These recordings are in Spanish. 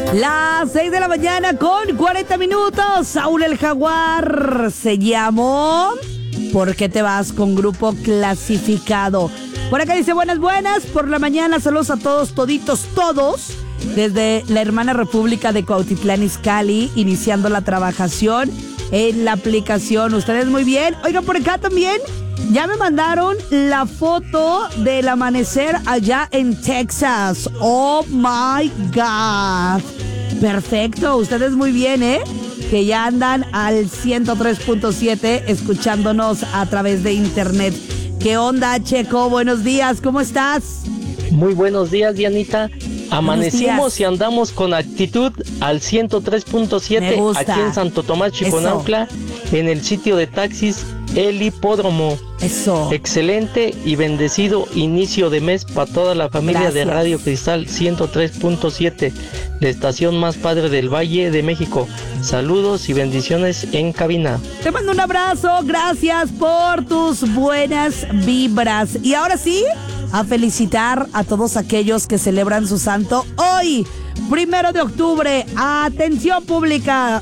Las 6 de la mañana con 40 minutos. Saúl el Jaguar se llamó ¿Por qué te vas con Grupo Clasificado? Por acá dice buenas por la mañana. Saludos a todos, toditos, todos. Desde la hermana República de Cuautitlán Izcalli, iniciando la trabajación en la aplicación. Ustedes muy bien. Oigan, por acá también ya me mandaron la foto del amanecer allá en Texas. Oh my God. Perfecto, ustedes muy bien, que ya andan al 103.7 escuchándonos a través de internet. ¿Qué onda, Checo? Buenos días, ¿cómo estás? Muy buenos días, Dianita. Amanecimos y andamos con actitud al 103.7 aquí en Santo Tomás, Chiconauhtla, en el sitio de taxis El Hipódromo. Eso. Excelente y bendecido inicio de mes para toda la familia. Gracias. De Radio Cristal 103.7, la estación más padre del Valle de México. Saludos y bendiciones en cabina. Te mando un abrazo, gracias por tus buenas vibras. Y ahora sí, a felicitar a todos aquellos que celebran su santo hoy, 1 de octubre. Atención pública.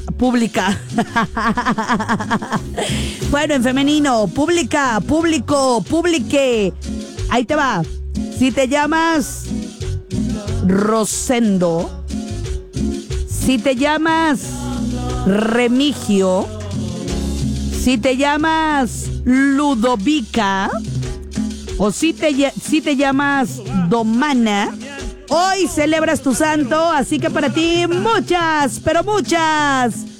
Bueno, en femenino, pública, público, publique. Ahí te va. Si te llamas Rosendo, si te llamas Remigio, si te llamas Ludovica, o si te llamas Domana, hoy celebras tu santo, así que para ti muchas, pero muchas